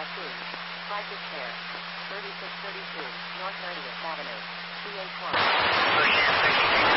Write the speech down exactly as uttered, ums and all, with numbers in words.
tattoo. Crisis care. thirty-six thirty-two North ninetieth Avenue. C H one.